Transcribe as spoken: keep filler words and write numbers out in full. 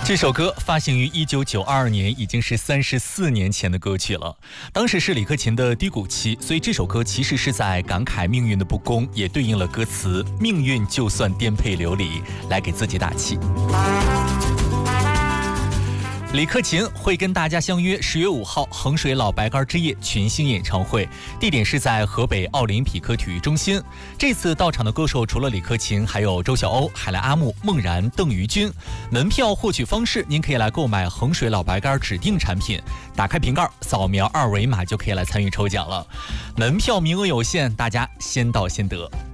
这首歌发行于一九九二年，已经是三十四年前的歌曲了。当时是李克勤的低谷期，所以这首歌其实是在感慨命运的不公，也对应了歌词“命运就算颠沛流离”，来给自己打气。李克勤会跟大家相约十月五号衡水老白干之夜群星演唱会，地点是在河北奥林匹克体育中心。这次到场的歌手除了李克勤，还有周晓鸥、海来阿木、孟然、邓于君。门票获取方式，您可以来购买衡水老白干指定产品，打开瓶盖，扫描二维码就可以来参与抽奖了。门票名额有限，大家先到先得。